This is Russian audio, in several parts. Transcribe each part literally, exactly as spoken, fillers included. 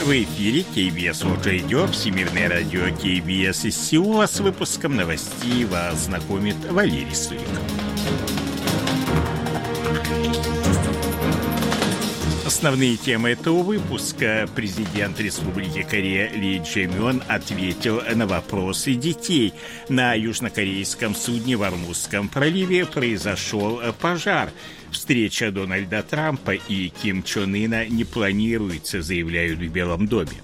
В эфире кей би эс World Radio, Всемирное радио кей би эс из Сеула. С выпуском новостей вас знакомит Валерий Суриков. Основные темы этого выпуска. Президент Республики Корея Ли Чжэ-мён ответил на вопросы детей. На южнокорейском судне в Ормузском проливе произошел пожар. Встреча Дональда Трампа и Ким Чен Ына не планируется, заявляют в Белом доме.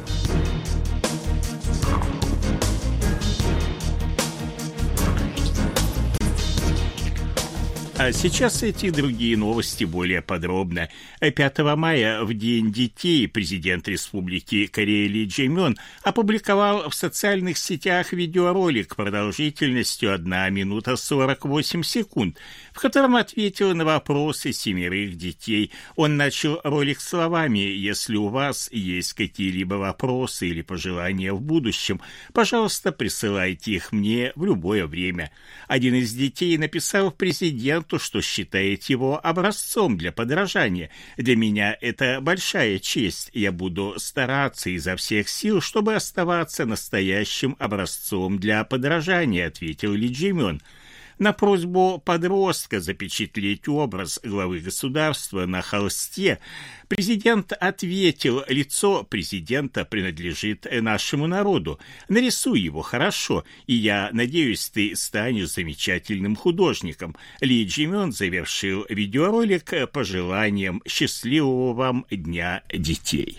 А сейчас эти и другие новости более подробно. пятого мая, в День детей, президент Республики Корея Ли Чжэ-мён опубликовал в социальных сетях видеоролик продолжительностью одна минута сорок восемь секунд, в котором ответил на вопросы семерых детей. Он начал ролик словами: «Если у вас есть какие-либо вопросы или пожелания в будущем, пожалуйста, присылайте их мне в любое время». Один из детей написал президенту, что считает его образцом для подражания. «Для меня это большая честь. Я буду стараться изо всех сил, чтобы оставаться настоящим образцом для подражания», ответил Ли Чжэ-мён. На просьбу подростка запечатлеть образ главы государства на холсте президент ответил: «Лицо президента принадлежит нашему народу. Нарисуй его хорошо, и я надеюсь, ты станешь замечательным художником». Ли Чжэ-мён завершил видеоролик пожеланием счастливого вам Дня детей.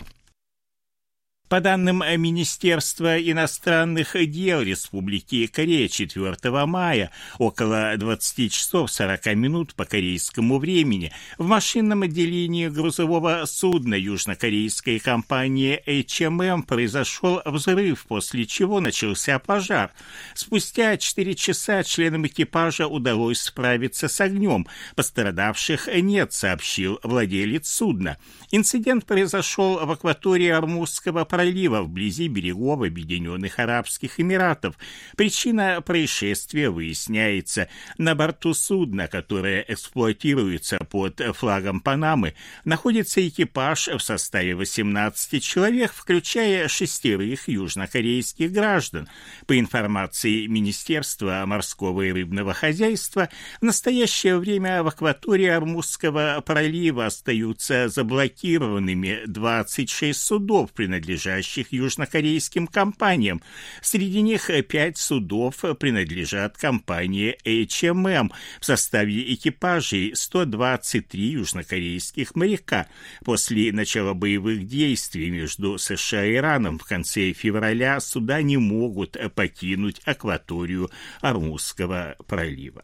По данным Министерства иностранных дел Республики Корея, четвёртого мая около двадцати часов сорока минут по корейскому времени в машинном отделении грузового судна южнокорейской компании эйч эм эм произошел взрыв, после чего начался пожар. Спустя четыре часа членам экипажа удалось справиться с огнем. Пострадавших нет, сообщил владелец судна. Инцидент произошел в акватории Ормузского пролива вблизи берегов Объединенных Арабских Эмиратов. Причина происшествия выясняется. На борту судна, которое эксплуатируется под флагом Панамы, находится экипаж в составе восемнадцати человек, включая шестерых южнокорейских граждан. По информации Министерства морского и рыбного хозяйства, в настоящее время в акватории Ормузского пролива остаются заблокированными двадцать шесть судов, принадлежащих южнокорейским компаниям. Среди них пять судов принадлежат компании эйч эм эм. В составе экипажей сто двадцать три южнокорейских моряка. После начала боевых действий между США и Ираном в конце февраля суда не могут покинуть акваторию Ормузского пролива.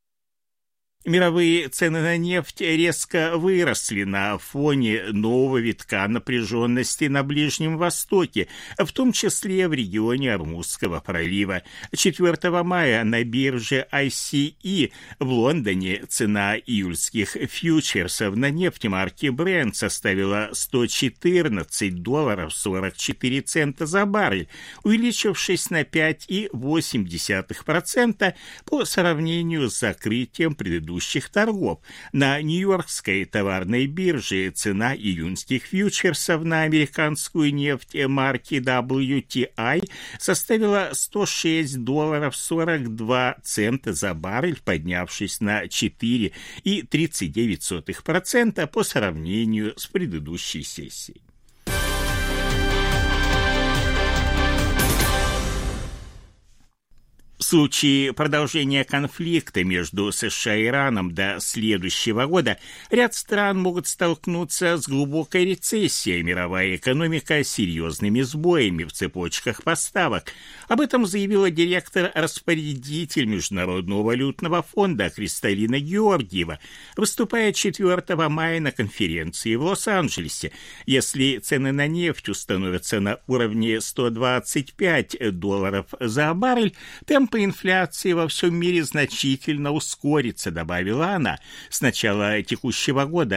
Мировые цены на нефть резко выросли на фоне нового витка напряженности на Ближнем Востоке, в том числе в регионе Ормузского пролива. четвёртого мая на бирже ай си и в Лондоне цена июльских фьючерсов на нефть марки Brent составила сто четырнадцать долларов сорок четыре цента за баррель, увеличившись на пять целых восемь десятых процента по сравнению с закрытием предыдущего торгов. На Нью-Йоркской товарной бирже цена июньских фьючерсов на американскую нефть марки дабл ю ти ай составила сто шесть долларов сорок два цента за баррель, поднявшись на четыре целых тридцать девять сотых процента по сравнению с предыдущей сессией. В случае продолжения конфликта между США и Ираном до следующего года ряд стран могут столкнуться с глубокой рецессией, мировая экономика с серьезными сбоями в цепочках поставок. Об этом заявила директор-распорядитель Международного валютного фонда Кристалина Георгиева, выступая четвёртого мая на конференции в Лос-Анджелесе. Если цены на нефть установятся на уровне сто двадцать пять долларов за баррель, темпы инфляции во всем мире значительно ускорится, добавила она. С начала текущего года